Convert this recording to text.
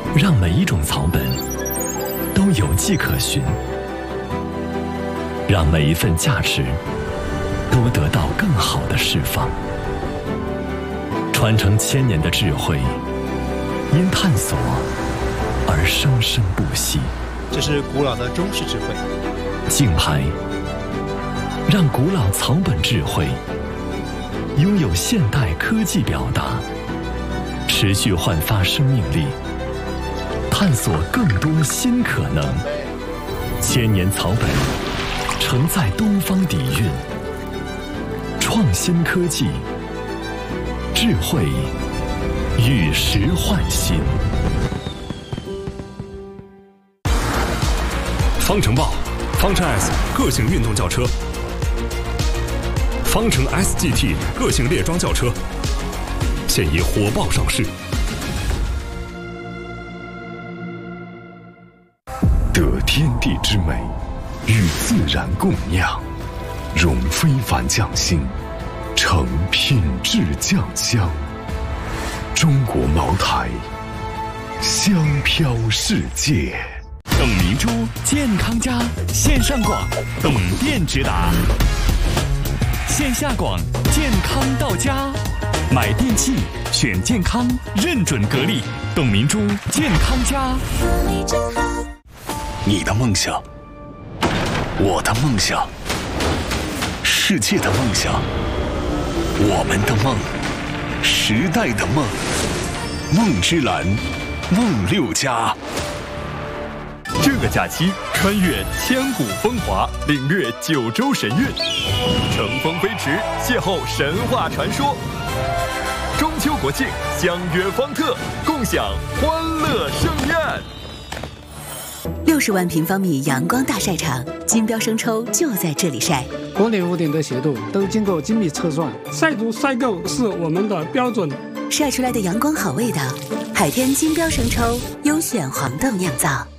让每一种草本都有迹可循，让每一份价值都得到更好的释放。传承千年的智慧，因探索而生生不息。 这是古老的中式智慧。 竞拍，让古老草本智慧拥有现代科技表达，持续焕发生命力，探索更多新可能。千年草本承载东方底蕴，创新科技，智慧与时换新。 方程豹、方程 S 个性运动轿车，方程 SGT 个性列装轿车，现已火爆上市。 得天地之美，与自然共酿，融非凡匠心，成品质酱香。中国茅台，香飘世界。 董明珠健康家线上广，董店直达；线下广，健康到家。买电器选健康，认准格力，董明珠健康家。 你的梦想，我的梦想，世界的梦想，我们的梦，时代的梦，梦之蓝，梦六家。 这个假期，穿越千古风华，领略九州神韵，乘风飞驰，邂逅神话传说。中秋国庆，相约方特，共享欢乐盛宴。 60万平方米阳光大晒场，金标生抽就在这里晒。 国内屋顶的斜度都经过精密测算，晒足晒够是我们的标准。 晒出来的阳光好味道，海天金标生抽优选黄豆酿造。